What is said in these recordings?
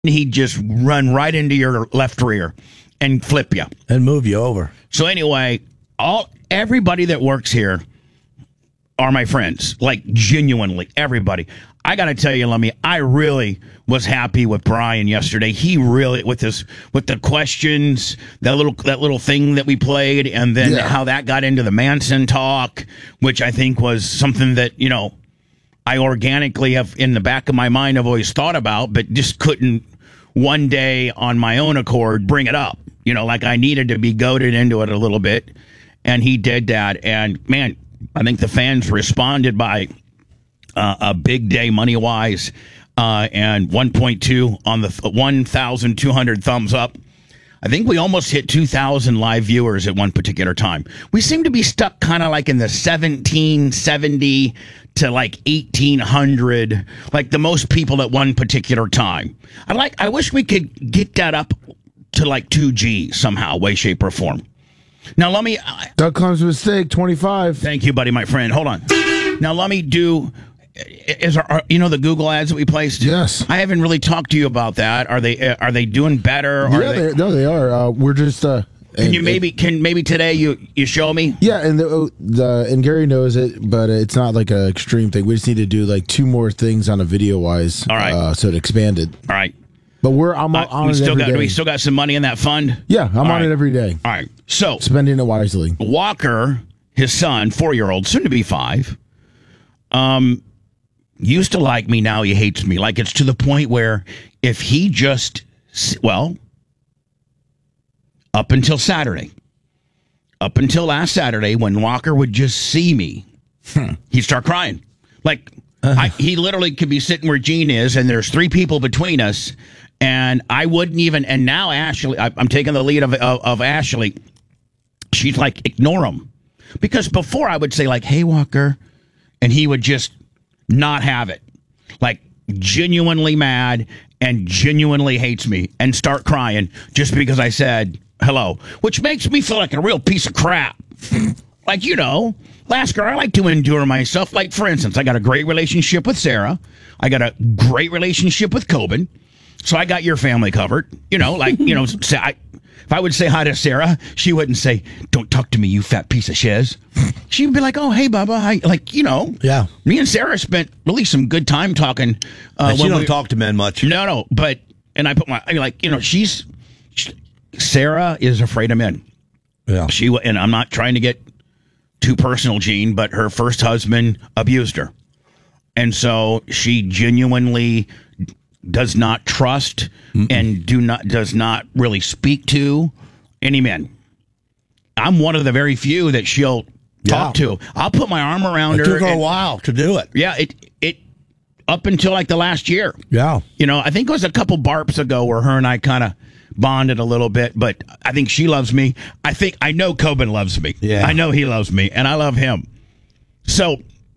he'd just run right into your left rear and flip you and move you over. So anyway, everybody that works here are my friends, like genuinely everybody. I got to tell you, Lummy, I really was happy with Brian yesterday. He really with the questions, that little thing that we played, and then how that got into the Manson talk, which I think was something that I organically have in the back of my mind I've always thought about, but just couldn't one day on my own accord bring it up. Like I needed to be goaded into it a little bit, and he did that. And man, I think the fans responded by a big day money-wise, and 1.2 on the 1,200 thumbs up. I think we almost hit 2,000 live viewers at one particular time. We seem to be stuck kind of like in the 1,770 to like 1,800, like the most people at one particular time. I wish we could get that up to like 2G somehow, way, shape, or form. Now, let me... Doug Clem's mistake, 25. Thank you, buddy, my friend. Hold on. Now, let me do... the Google ads that we placed? Yes. I haven't really talked to you about that. Are they doing better? They are. We're just... Can maybe today you show me? Yeah, and Gary knows it, but it's not like an extreme thing. We just need to do like 2 more things on a video wise. All right. So it expanded. All right. But I'm on it every day. We still got some money in that fund? Yeah, I'm on it every day. All right. So spending it wisely. Walker, his son, 4-year-old, soon to be 5, used to like me. Now he hates me. Like it's to the point where if he just, up until last Saturday, when Walker would just see me, he'd start crying. Like he literally could be sitting where Gene is, and there's 3 people between us, and I wouldn't even. And now Ashley, I'm taking the lead of Ashley. She's like, ignore him, because before I would say like, "Hey, Walker," and he would just not have it, like genuinely mad and genuinely hates me and start crying just because I said hello, which makes me feel like a real piece of crap. Like, Lasker, I like to endure myself. Like, for instance, I got a great relationship with Sarah. I got a great relationship with Coben. So I got your family covered. If I would say hi to Sarah, she wouldn't say, "Don't talk to me, you fat piece of shiz." She'd be like, "Oh, hey, Bubba." Yeah. Me and Sarah spent really some good time talking. She don't talk to men much. No. And I put Sarah is afraid of men. Yeah. And I'm not trying to get too personal, Gene, but her first husband abused her. And so she genuinely does not trust and does not really speak to any men. I'm one of the very few that she'll talk to. I'll put my arm around her. It took her a while to do it. Yeah, it up until like the last year. Yeah. I think it was a couple barps ago where her and I kind of bonded a little bit, but I think she loves me. I know Coben loves me. Yeah. I know he loves me, and I love him. So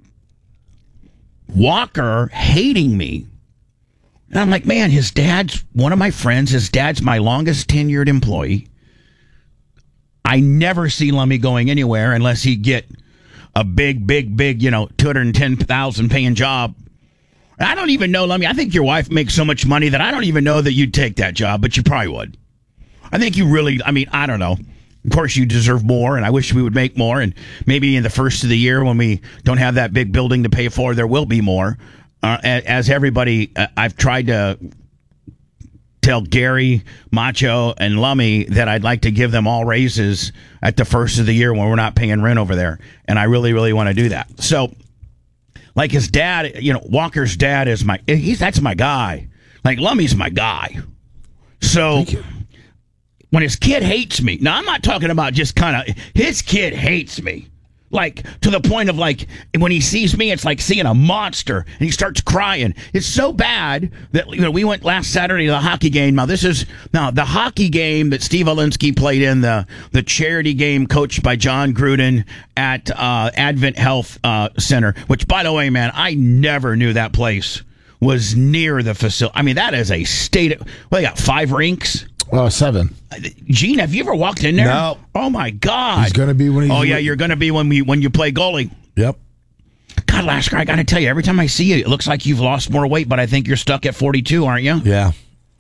Walker hating me, and I'm like, man, his dad's one of my friends. His dad's my longest tenured employee. I never see Lummy going anywhere unless he get a big, 210,000 paying job. I don't even know, Lummy. I think your wife makes so much money that I don't even know that you'd take that job, but you probably would. I think you really, I don't know. Of course, you deserve more, and I wish we would make more. And maybe in the first of the year when we don't have that big building to pay for, there will be more. As everybody, I've tried to tell Gary, Macho, and Lummy that I'd like to give them all raises at the first of the year when we're not paying rent over there. And I really, really want to do that. So, like his dad, Walker's dad is that's my guy. Like Lummy's my guy. So when his kid hates me, now I'm not talking about just his kid hates me. Like to the point of like when he sees me, it's like seeing a monster and he starts crying. It's so bad that we went last Saturday to the hockey game. Now the hockey game that Steve Olinsky played in, the charity game coached by John Gruden at Advent Health Center, which by the way, man, I never knew that place was near the facility. I mean, that is a state. They got 5 rinks. 7. Gene, have you ever walked in there? No. Oh my God. He's going to be when he's... Oh yeah, you're going to be when you play goalie. Yep. God, Lasker, I got to tell you, every time I see you, it looks like you've lost more weight, but I think you're stuck at 42, aren't you? Yeah.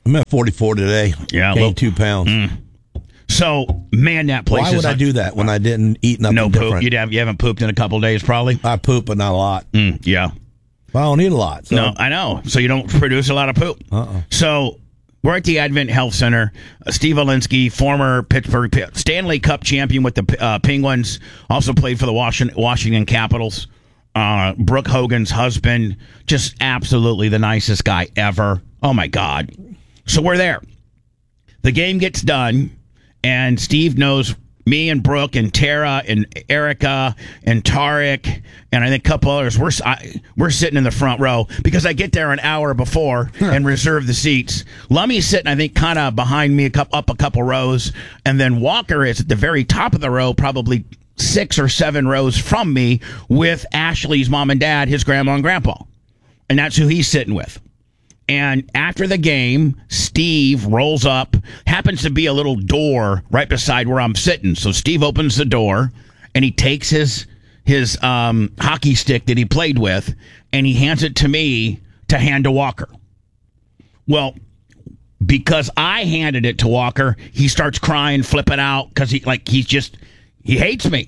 I'm at 44 today. Yeah, gained 2 pounds. So, man, that place. Why would I do that when I didn't eat nothing no different? Poop. You haven't pooped in a couple of days, probably. I poop, but not a lot. Yeah. Well, I don't eat a lot. So. No, I know. So you don't produce a lot of poop. So we're at the Advent Health Center. Steve Olinsky, former Pittsburgh Stanley Cup champion with the Penguins, also played for the Washington Capitals. Brooke Hogan's husband, just absolutely the nicest guy ever. Oh, my God. So we're there. The game gets done, and Steve knows me and Brooke and Tara and Erica and Tarek and I think a couple others. We're sitting in the front row because I get there an hour before and reserve the seats. Lummy's sitting, I think, kind of behind me, up a couple rows, and then Walker is at the very top of the row, probably 6 or 7 rows from me, with Ashley's mom and dad, his grandma and grandpa, and that's who he's sitting with. And after the game, Steve rolls up, happens to be a little door right beside where I'm sitting. So Steve opens the door, and he takes his hockey stick that he played with, and he hands it to me to hand to Walker. Well, because I handed it to Walker, he starts crying, flipping out, because he hates me.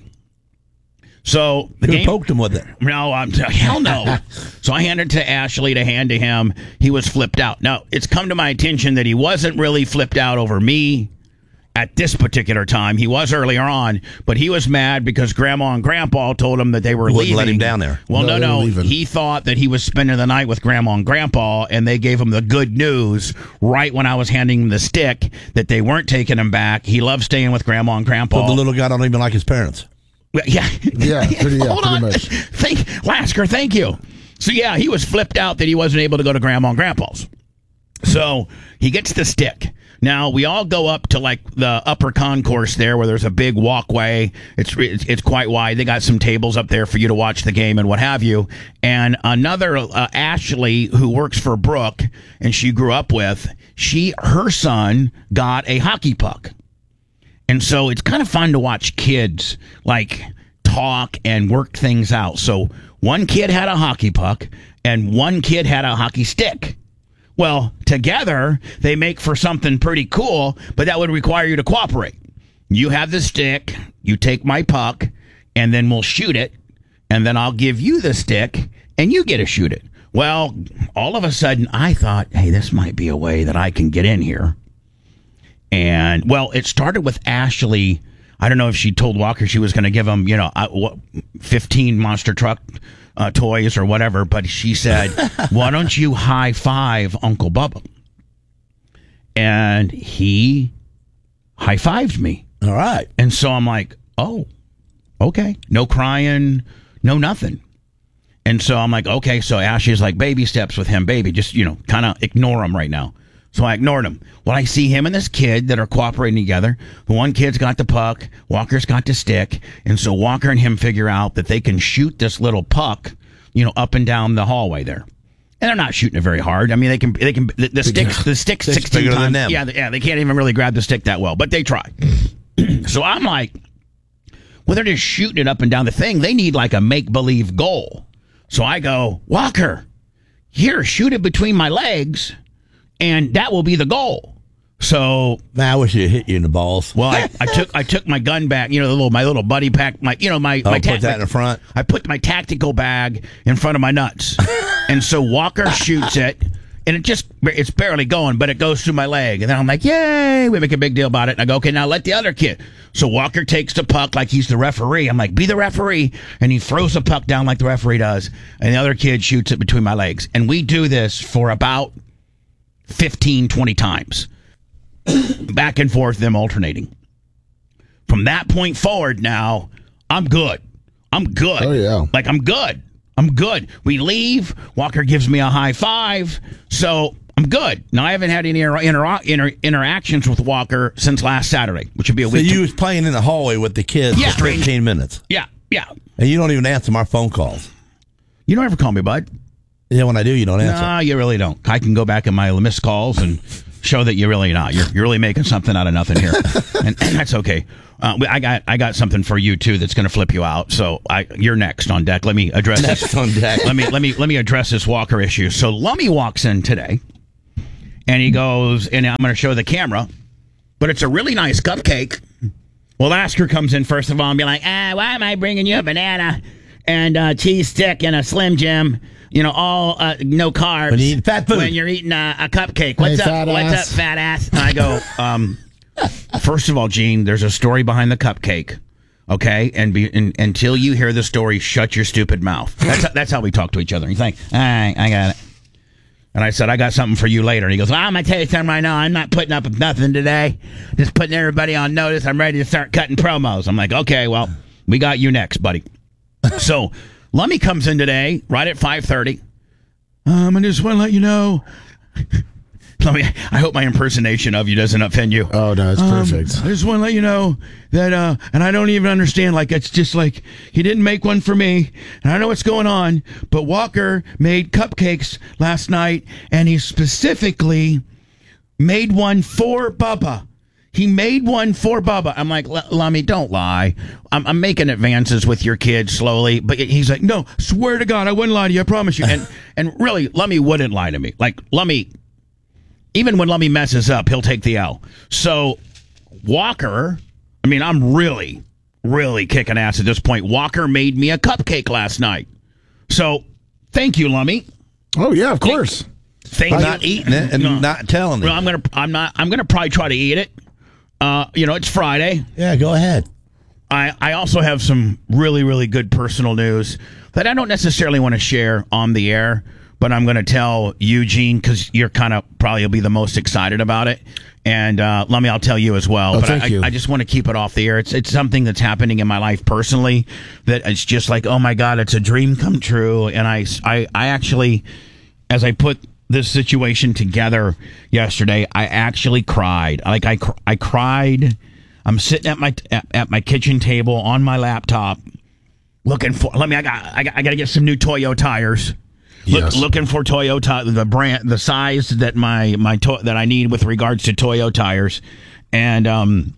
So the game poked him with it. No, hell no. So I handed it to Ashley to hand to him. He was flipped out. Now, it's come to my attention that he wasn't really flipped out over me at this particular time. He was earlier on, but he was mad because Grandma and Grandpa told him that they were leaving. Let him down there. Well, no. He thought that he was spending the night with Grandma and Grandpa, and they gave him the good news right when I was handing him the stick that they weren't taking him back. He loves staying with Grandma and Grandpa. So the little guy don't even like his parents. Yeah, pretty much. Lasker, thank you. So yeah, he was flipped out that he wasn't able to go to Grandma and Grandpa's. So he gets the stick. Now we all go up to like the upper concourse there, where there's a big walkway. It's quite wide. They got some tables up there for you to watch the game and what have you. And another Ashley, who works for Brooke and she grew up with, her son got a hockey puck. And so it's kind of fun to watch kids like talk and work things out. So one kid had a hockey puck and one kid had a hockey stick. Well, together they make for something pretty cool, but that would require you to cooperate. You have the stick, you take my puck, and then we'll shoot it, and then I'll give you the stick and you get to shoot it. Well, all of a sudden I thought, hey, this might be a way that I can get in here. And, well, it started with Ashley. I don't know if she told Walker she was going to give him, 15 monster truck toys or whatever, but she said, why don't you high five Uncle Bubba? And he high fived me. All right. And so I'm like, oh, okay. No crying, no nothing. And so I'm like, okay. So Ashley's like, baby steps with him, baby. Just, kind of ignore him right now. So I ignored him. Well, I see him and this kid that are cooperating together. The one kid's got the puck. Walker's got the stick. And so Walker and him figure out that they can shoot this little puck, up and down the hallway there. And they're not shooting it very hard. I mean, they can. The stick's 16 bigger times. than them. Yeah, they can't even really grab the stick that well, but they try. So I'm like, well, they're just shooting it up and down the thing. They need like a make-believe goal. So I go, Walker, here, shoot it between my legs. And that will be the goal. So I wish it hit you in the balls. Well, I took my gun bag, my little buddy pack, my put that in the front. I put my tactical bag in front of my nuts, and so Walker shoots it, and it's barely going, but it goes through my leg, and then I'm like, yay! We make a big deal about it, and I go, okay, now let the other kid. So Walker takes the puck like he's the referee. I'm like, be the referee, and he throws the puck down like the referee does, and the other kid shoots it between my legs, and we do this for about 15, 20 times. Back and forth, them alternating. From that point forward now, I'm good. Oh, yeah. Like, I'm good. We leave. Walker gives me a high five. So, I'm good. Now, I haven't had any interactions with Walker since last Saturday, which would be a week. So, you was playing in the hallway with the kids for 15 minutes. Yeah. And you don't even answer my phone calls. You don't ever call me, bud. Yeah, when I do, you don't answer. No, you really don't. I can go back in my missed calls and show that you're really not. You're really making something out of nothing here, and that's okay. I got something for you too that's going to flip you out. So you're next on deck. Let me address this. On deck. Let me address this Walker issue. So Lummy walks in today, And he goes, and I'm going to show the camera, but it's a really nice cupcake. Well, Lasker comes in first of all and be like, why am I bringing you a banana and cheese stick and a Slim Jim? You know, all no carbs. When you eat fat food. When you're eating a cupcake. What's up? What's up, fat ass? And I go, first of all, Gene, there's a story behind the cupcake. Okay, and until you hear the story, shut your stupid mouth. That's how we talk to each other. He's like, all right, I got it. And I said, I got something for you later. And he goes, well, I'm going to tell you something right now. I'm not putting up with nothing today. Just putting everybody on notice. I'm ready to start cutting promos. I'm like, okay, well, we got you next, buddy. So Lummy comes in today, right at 5:30. I just want to let you know. Lummy, I hope my impersonation of you doesn't offend you. Oh, no, it's perfect. I just want to let you know that, and I don't even understand, like, it's just like, he didn't make one for me, and I don't know what's going on, but Walker made cupcakes last night, and he specifically made one for Bubba. He made one for Bubba. I'm like, Lummy, don't lie. I'm making advances with your kid slowly. But he's like, no, swear to God, I wouldn't lie to you. I promise you. And really, Lummy wouldn't lie to me. Like, Lummy, even when Lummy messes up, he'll take the L. So, Walker, I mean, I'm really, really kicking ass at this point. Walker made me a cupcake last night. So, thank you, Lummy. Oh, yeah, of course. Thank you. Not eating it and not telling me. Well, I'm gonna probably try to eat it. It's Friday. Yeah, go ahead. I also have some really, really good personal news that I don't necessarily want to share on the air, but I'm going to tell Eugene because you're kind of probably will be the most excited about it. And Lummy, I'll tell you as well. Oh, but thank you. I just want to keep it off the air. It's something that's happening in my life personally that it's just like, oh my God, it's a dream come true. And I actually, as I put this situation together yesterday, I actually cried. Like I cried. I'm sitting at my kitchen table on my laptop, looking for. I got to get some new Toyo tires. Yes. Looking for Toyota, the brand, the size that that I need with regards to Toyo tires, and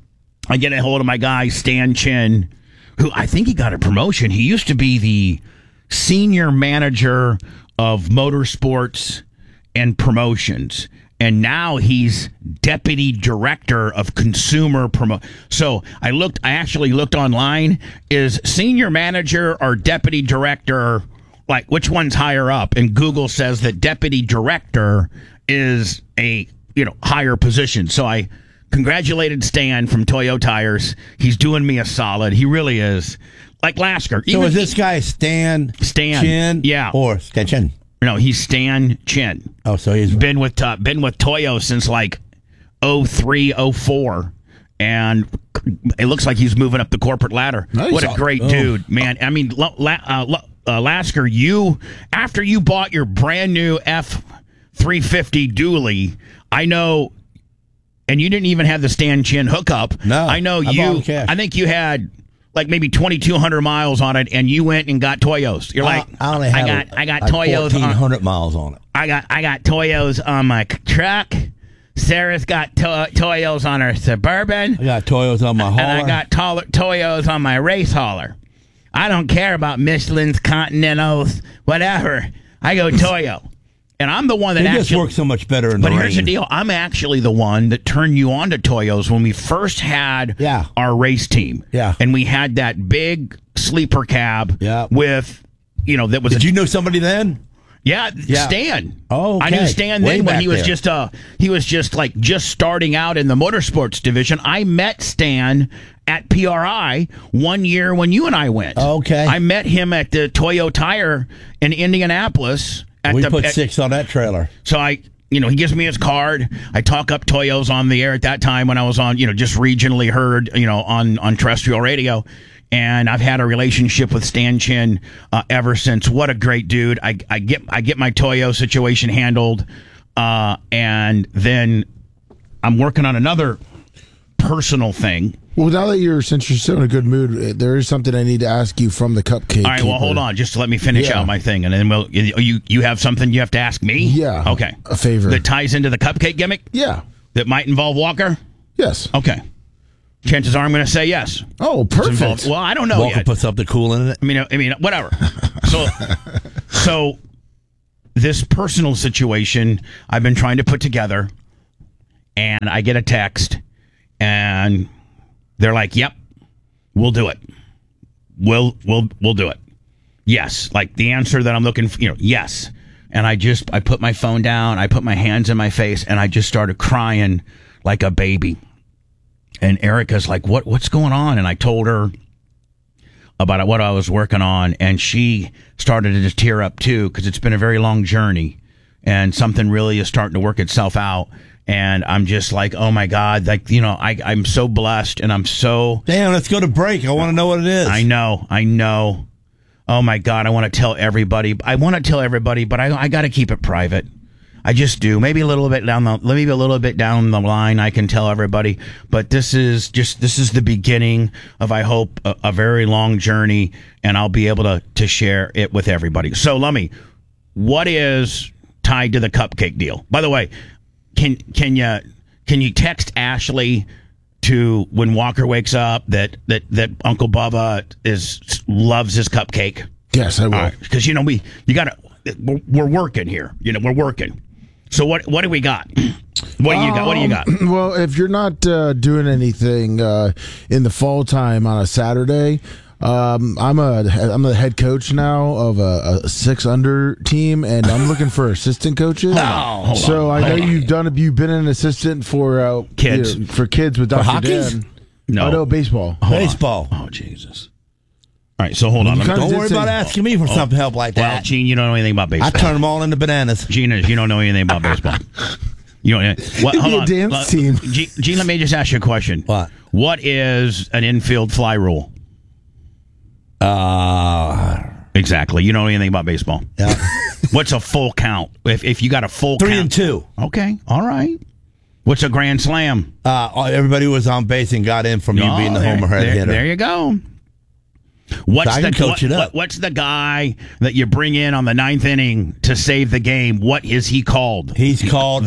I get a hold of my guy Stan Chin, who I think he got a promotion. He used to be the senior manager of motorsports and promotions, and now he's deputy director of consumer So I actually looked online. Is senior manager or deputy director, like which one's higher up? And Google says that deputy director is a higher position. So I congratulated Stan from Toyo Tires. He's doing me a solid. He really is. Like Lasker. So is this guy Stan Chin? Yeah. Or Stan Chin? No, he's Stan Chin. Oh, so he's been with Toyo since like 03, 04. And it looks like he's moving up the corporate ladder. Nice. What a great dude, man. I mean, Lasker, after you bought your brand new F-350 dually, I know, and you didn't even have the Stan Chin hookup. No, I know I think you had like maybe 2,200 miles on it, and you went and got Toyos. You're like, I got Toyos. 1,400 miles on it. I got Toyos on my truck. Sarah's got Toyos on her Suburban. I got Toyos on my hauler. And I got Toyos on my race hauler. I don't care about Michelin's, Continentals, whatever. I go Toyo. And I'm the one that just works so much better in the rain. But here's the deal. I'm actually the one that turned you on to Toyos when we first had our race team. Yeah. And we had that big sleeper cab with, that was... Did you know somebody then? Yeah, Stan. Oh, okay. I knew Stan then when he was just starting out in the motorsports division. I met Stan at PRI one year when you and I went. Okay. I met him at the Toyo Tire in Indianapolis. We put 6 on that trailer. So he gives me his card. I talk up Toyos on the air at that time when I was on, just regionally heard, on terrestrial radio. And I've had a relationship with Stan Chin ever since. What a great dude! I get my Toyo situation handled, and then I'm working on another personal thing. Well, since you're still in a good mood, there is something I need to ask you from the cupcake. All right, well, hold on, just to let me finish out my thing, and then you have something you have to ask me. Yeah. Okay. A favor that ties into the cupcake gimmick. Yeah. That might involve Walker. Yes. Okay. Chances are I'm going to say yes. Oh, perfect. Well, I don't know Walker yet. put something cool in it. I mean, whatever. So this personal situation I've been trying to put together. and I get a text, and they're like, "Yep, we'll do it. We'll do it. Yes." Like the answer that I'm looking for, yes. And I put my phone down, I put my hands in my face, and I just started crying like a baby. And Erica's like, what's going on? And I told her about what I was working on, and she started to tear up too, because it's been a very long journey, and something really is starting to work itself out. And I'm just like, oh my God, like, I'm so blessed, and I'm so... Damn, let's go to break. I want to know what it is. I know. Oh my God, I want to tell everybody. But I got to keep it private. I just do. Maybe a little bit down the line, I can tell everybody. But this is the beginning of, I hope, a very long journey, and I'll be able to share it with everybody. So, Lummy, what is tied to the cupcake deal? By the way, can you text Ashley to when Walker wakes up that Uncle Bubba loves his cupcake? Yes, I will. Because we're working here. We're working. So what do we got? What do you got? Well, if you're not doing anything in the fall time on a Saturday, I'm the head coach now of a 6-under team, and I'm looking for assistant coaches. So I know you've been an assistant for kids for kids with Dr. Dan. No, baseball. Baseball. Oh, Jesus. All right, so hold on. Don't worry about asking me for some help like that. Well, Gene, you don't know anything about baseball. I turn them all into bananas. Gene, you don't know anything about baseball. You don't. Hold on. Dance team. Gene, let me just ask you a question. What? What is an infield fly rule? Exactly. You don't know anything about baseball. Yeah. What's a full count? If you got a full 3 count. and 2. Okay. All right. What's a grand slam? Everybody was on base and got in from you being the homer head hitter. There you go. What's coach it up. What's the guy that you bring in on the 9th inning to save the game? What is he called? He's called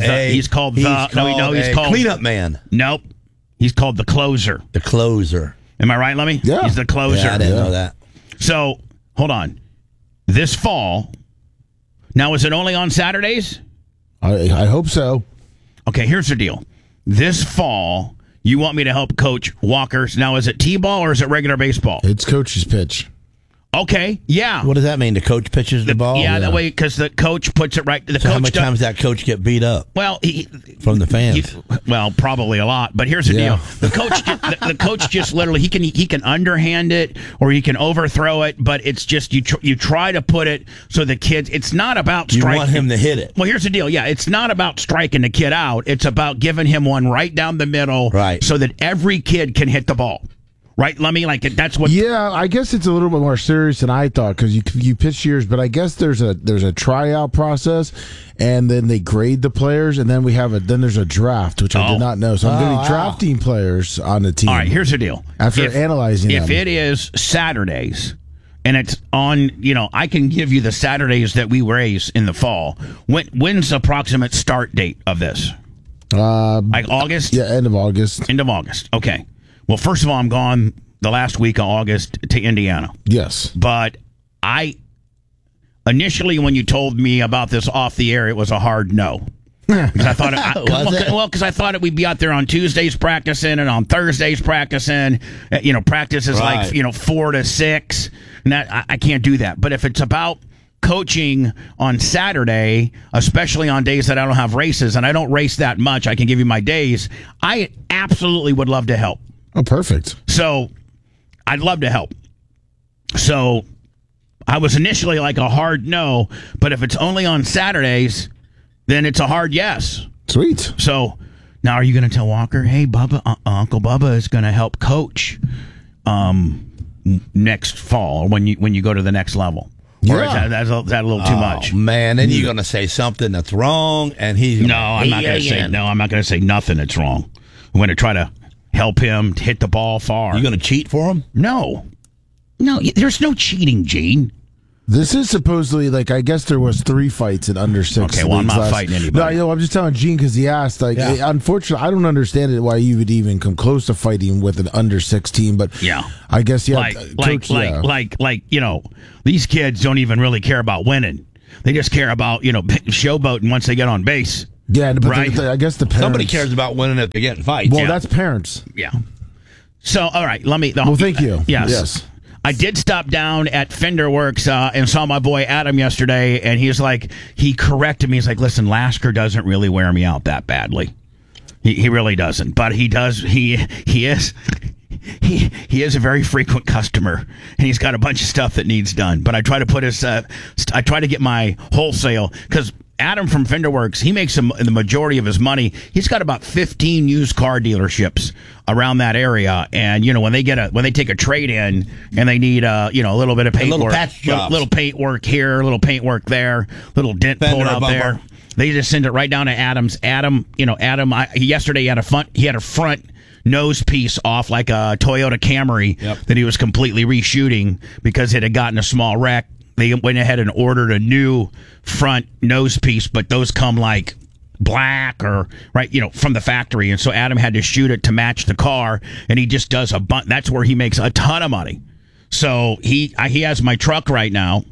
cleanup man. Nope. He's called the closer. The closer. Am I right, Lemmy? Yeah. He's the closer. Yeah, I didn't know that. So, hold on. This fall, now is it only on Saturdays? I hope so. Okay, here's the deal. This fall, you want me to help coach Walker's. Now, is it T-ball or is it regular baseball? It's coach's pitch. Okay, yeah. What does that mean? The coach pitches the ball? Yeah, that way, because the coach puts it right. How many times that coach get beat up? Well, from the fans. Probably a lot. But here's the deal: the coach just literally he can underhand it or he can overthrow it. But it's just you try to put it so the kids. It's not about striking. You want him to hit it. Well, here's the deal. Yeah, it's not about striking the kid out. It's about giving him one right down the middle, right, so that every kid can hit the ball. Right, Lemmy? Like that's what. Yeah, I guess it's a little bit more serious than I thought because you pitch yours, but I guess there's a tryout process, and then they grade the players, and then there's a draft, which I did not know. So I'm going to be drafting players on the team. All right, here's the deal. After analyzing them, if it is Saturdays and it's on, I can give you the Saturdays that we race in the fall. When's the approximate start date of this? Like August? Yeah, end of August. End of August. Okay. Well, first of all, I'm gone the last week of August to Indiana. Yes. But initially, when you told me about this off the air, it was a hard no. Because I thought we'd be out there on Tuesdays practicing and on Thursdays practicing. Practice is like 4 to 6. And I can't do that. But if it's about coaching on Saturday, especially on days that I don't have races, and I don't race that much, I can give you my days, I absolutely would love to help. Oh, perfect. So I'd love to help. So I was initially like a hard no, but if it's only on Saturdays, then it's a hard yes. Sweet. So now are you going to tell Walker, hey, Bubba, Uncle Bubba is going to help coach next fall when you go to the next level? Yeah. Or is that a little too much? Man, then you're going to say something that's wrong, and he's I'm not going to say nothing that's wrong. I'm going to try to help him hit the ball far. You going to cheat for him? No, there's no cheating, Gene. This is supposedly I guess there was 3 fights in under 6. Okay, well, I'm not fighting anybody. No, I'm just telling Gene because he asked. Unfortunately, I don't understand it why you would even come close to fighting with an under 6 team. But yeah, I guess these kids don't even really care about winning. They just care about showboating once they get on base. Yeah, but right? I guess the parents. Somebody cares about winning if they get in fights. Well, that's parents. Yeah. So, all right, let me. Well, thank you. Yes. I did stop down at Fender Works and saw my boy Adam yesterday, and he corrected me. He's like, listen, Lasker doesn't really wear me out that badly. He really doesn't, but he does. He is. He is a very frequent customer, and he's got a bunch of stuff that needs done. But I try to put I try to get my wholesale, because Adam from Fender Works, he makes the majority of his money. He's got about 15 used car dealerships around that area, and when they take a trade in and they need a little bit of paint work, little paint work here, a little paint work there, little dent pulled out there, they just send it right down to Adam's. Adam, yesterday he had a front nose piece off like a Toyota Camry that he was completely reshooting because it had gotten a small wreck. They went ahead and ordered a new front nose piece, but those come like black or from the factory, and so Adam had to shoot it to match the car, and he just does that's where he makes a ton of money. So he has my truck right now.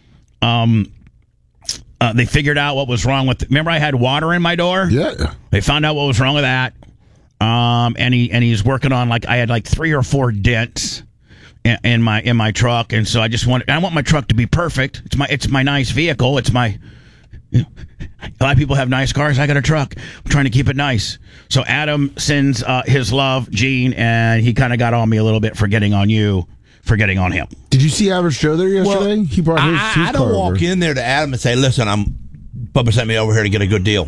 They figured out what was wrong with remember I had water in my door? Yeah. They found out what was wrong with that. And he's working on I had 3 or 4 dents in my truck, and so I want my truck to be perfect. It's my nice vehicle. It's my a lot of people have nice cars. I got a truck. I'm trying to keep it nice. So Adam sends his love, Gene, and he kind of got on me a little bit for getting on you, for getting on him. Did you see Average Joe there yesterday? He brought his I don't car walk over. in there to Adam and say, "Listen, Bubba sent me over here to get a good deal."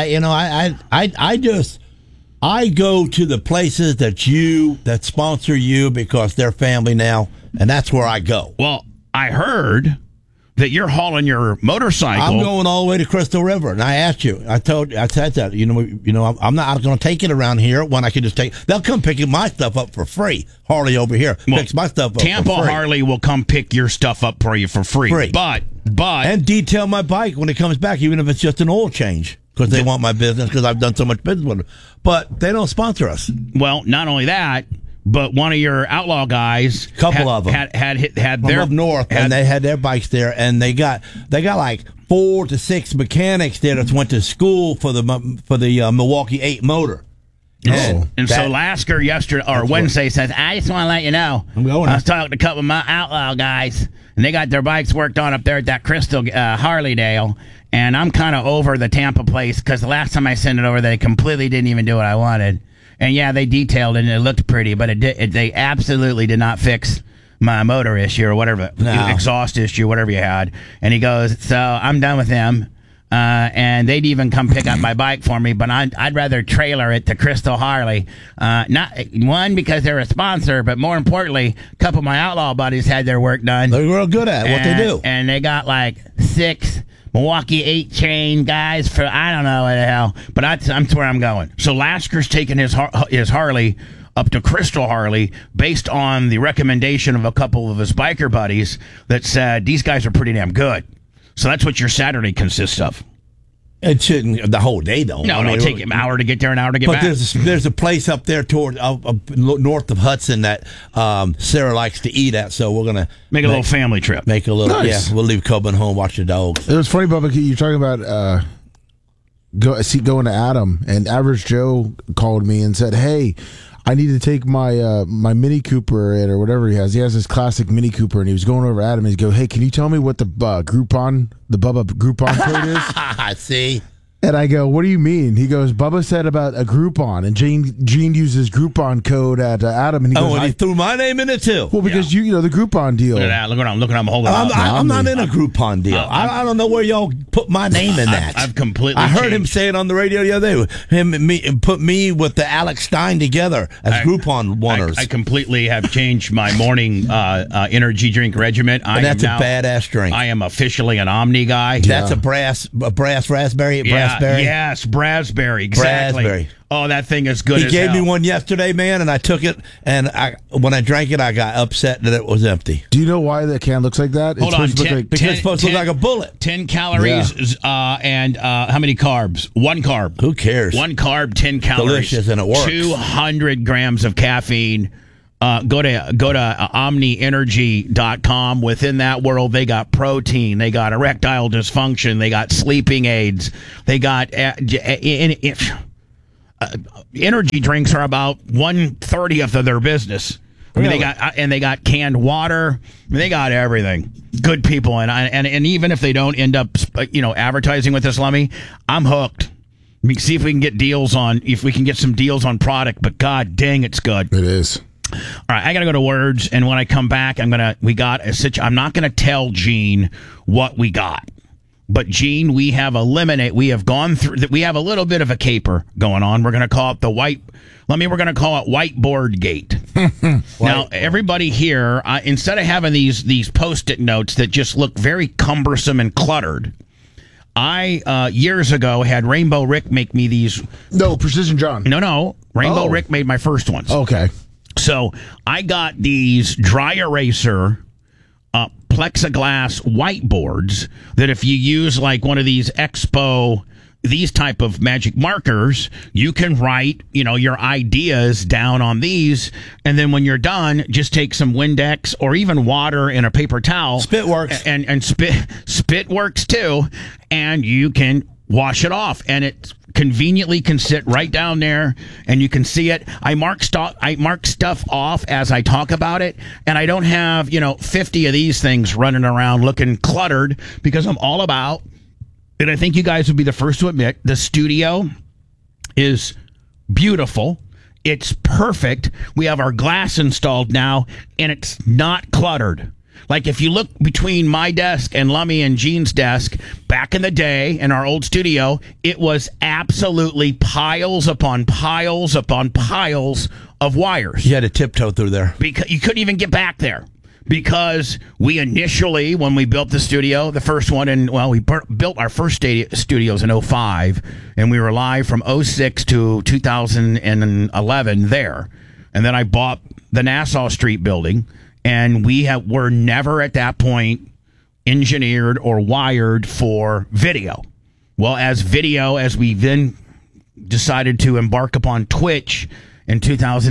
I go to the places that sponsor you because they're family now, and that's where I go. Well, I heard that you're hauling your motorcycle. I'm going all the way to Crystal River, and I asked you. I said that. I'm not going to take it around here when I can just take. They'll come pick my stuff up for free. Harley over here picks my stuff up. Tampa for free. Harley will come pick your stuff up for you for free. But and detail my bike when it comes back, even if it's just an oil change, because they want my business because I've done so much business with them. But they don't sponsor us. Well, not only that, but one of your outlaw guys, couple of them had their up north, and they had their bikes there, and they got like 4 to 6 mechanics there that went to school for the Milwaukee 8 motor. And so Lasker Wednesday says, I just want to let you know, I was talking to a couple of my outlaw guys, and they got their bikes worked on up there at that Crystal Harleydale, and I'm kind of over the Tampa place because the last time I sent it over, they completely didn't even do what I wanted. And yeah, they detailed it and it looked pretty, but they absolutely did not fix my motor issue or whatever, exhaust issue, whatever you had. And he goes, so I'm done with them. And they'd even come pick up my bike for me, but I'd rather trailer it to Crystal Harley. Not one, because they're a sponsor, but more importantly, a couple of my outlaw buddies had their work done. They're real good at what they do. And they got 6 Milwaukee 8 chain guys for I don't know what the hell, but that's where I'm going. So Lasker's taking his Harley up to Crystal Harley based on the recommendation of a couple of his biker buddies that said these guys are pretty damn good. So that's what your Saturday consists of. It shouldn't the whole day though. No, it'll take him an hour to get there, an hour to get back. But there's a place up there toward north of Hudson that Sarah likes to eat at, so we're gonna make a little family trip. Make a little, nice. Yeah. We'll leave Coben home, watch the dogs. It was funny, Bubba. You're talking about going to Adam, and Average Joe called me and said, "Hey, I need to take my my Mini Cooper in, or whatever he has. He has this classic Mini Cooper, and he was going over Adam. And he's go, hey, can you tell me what the Bubba Groupon code is? I see. And I go, what do you mean? He goes, Bubba said about a Groupon, and Gene uses Groupon code at Adam, and he goes, and he threw my name in it too. Well, because you know the Groupon deal. Look at that. Look what I'm holding up. I'm not in a Groupon deal. I don't know where y'all put my name in that. I've completely. I heard changed. him say it on the radio the other day. Him and me put me with the Alex Stein together as Groupon runners. I completely have changed my morning energy drink regimen. And that's a badass drink. I am officially an Omni guy. That's a brass raspberry. Raspberry. Yes, Brasberry. Exactly. Raspberry. Oh, that thing is good. He as gave hell. me one yesterday, man, and I took it. And when I drank it, I got upset that it was empty. Do you know why the can looks like that? Hold on, Because it's supposed to look like a bullet. 10 calories and how many carbs? 1 carb. Who cares? 1 carb, 10 calories. Delicious, and it works. 200 grams of caffeine. Go to omnienergy.com. Within that world, they got protein, they got erectile dysfunction, they got sleeping aids, they got energy drinks are about 1/30th of their business. I mean, they got canned water. I mean, they got everything. Good people, and even if they don't end up, advertising with us, Lummy, I'm hooked. See if we can get some deals on product. But god dang, it's good. It is. All right, I got to go to words, and when I come back, I'm not going to tell Gene what we got. But Gene, we have gone through that. We have a little bit of a caper going on. We're going to call it we're going to call it Whiteboard Gate. Now, everybody here, instead of having these Post-it notes that just look very cumbersome and cluttered, I years ago had Rainbow Rick make me these. No, Precision John. No, Rainbow Rick made my first ones. Okay. So I got these dry eraser plexiglass whiteboards that if you use like one of these these type of magic markers, you can write, your ideas down on these. And then when you're done, just take some Windex or even water and a paper towel. Spit works. And spit works too. And you can wash it off. And it conveniently can sit right down there and you can see it. I mark stuff off as I talk about it, and I don't have 50 of these things running around looking cluttered, because I'm all about, and I think you guys would be the first to admit, the studio is beautiful. It's perfect. We have our glass installed now, and it's not cluttered. Like if you look between my desk and Lummy and Gene's desk, back in the day in our old studio, it was absolutely piles upon piles upon piles of wires. You had to tiptoe through there. Because you couldn't even get back there. Because we initially, when we built the studio, the first one, we built our first studios in 2005, and we were live from 2006 to 2011 there. And then I bought the Nassau Street building. And were never at that point engineered or wired for video. Well, as we then decided to embark upon Twitch in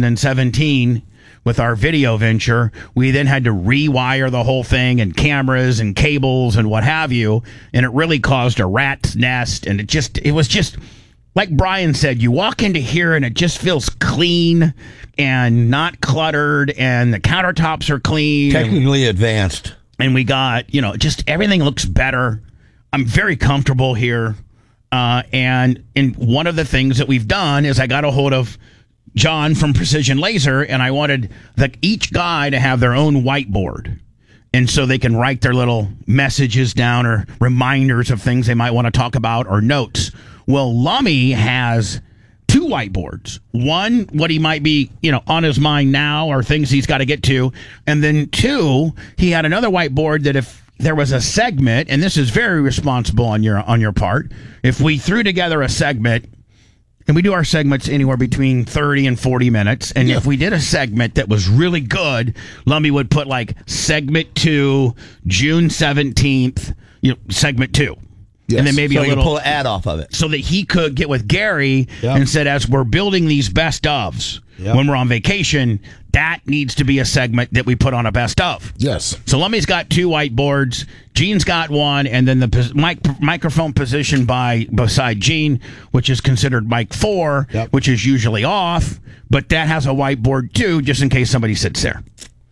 2017 with our video venture, we then had to rewire the whole thing, and cameras and cables and what have you. And it really caused a rat's nest. And it was just like Brian said, you walk into here and it just feels clean and not cluttered, and the countertops are clean. Technically advanced. And we got, just everything looks better. I'm very comfortable here. And one of the things that we've done is I got a hold of John from Precision Laser, and I wanted each guy to have their own whiteboard. And so they can write their little messages down or reminders of things they might want to talk about or notes. Well, Lummy has 2 whiteboards. One, what he might be, on his mind now, or things he's got to get to. And then 2, he had another whiteboard that if there was a segment, and this is very responsible on your part, if we threw together a segment, and we do our segments anywhere between 30 and 40 minutes, and if we did a segment that was really good, Lumby would put like segment 2, June 17th, segment 2. Yes. And then maybe so a little pull an ad off of it, so that he could get with Gary and said, as we're building these best ofs when we're on vacation, that needs to be a segment that we put on a best of. Yes. So Lummy's got 2 whiteboards, Gene's got 1, and then the microphone position beside Gene, which is considered mic 4, which is usually off, but that has a whiteboard too, just in case somebody sits there.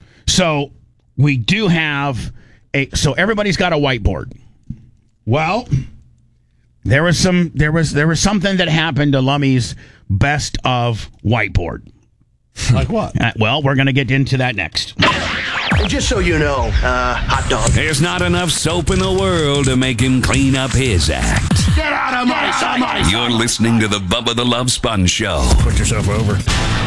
So we do have so everybody's got a whiteboard. Well, there was something that happened to Lummy's best of whiteboard. Like what? Well, we're going to get into that next. And just so you know, hot dog. There's not enough soap in the world to make him clean up his act. Get out of my sight! You're listening to the Bubba the Love Sponge Show. Put yourself over.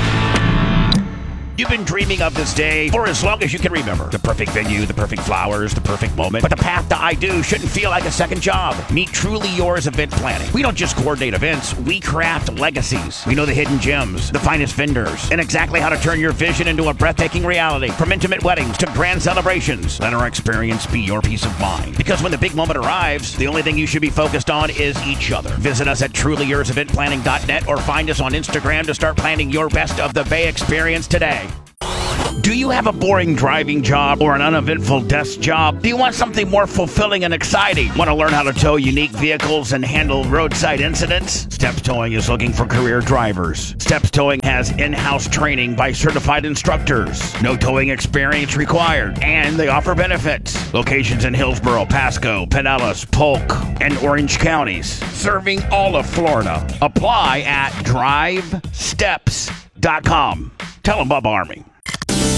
You've been dreaming of this day for as long as you can remember. The perfect venue, the perfect flowers, the perfect moment. But the path to I Do shouldn't feel like a second job. Meet Truly Yours Event Planning. We don't just coordinate events, we craft legacies. We know the hidden gems, the finest vendors, and exactly how to turn your vision into a breathtaking reality. From intimate weddings to grand celebrations, let our experience be your peace of mind. Because when the big moment arrives, the only thing you should be focused on is each other. Visit us at TrulyYoursEventPlanning.net or find us on Instagram to start planning your best of the Bay experience today. Do you have a boring driving job or an uneventful desk job? Do you want something more fulfilling and exciting? Want to learn how to tow unique vehicles and handle roadside incidents? Steps Towing is looking for career drivers. Steps Towing has in-house training by certified instructors. No towing experience required. And they offer benefits. Locations in Hillsborough, Pasco, Pinellas, Polk, and Orange counties. Serving all of Florida. Apply at drivesteps.com. Tell them Bubba Army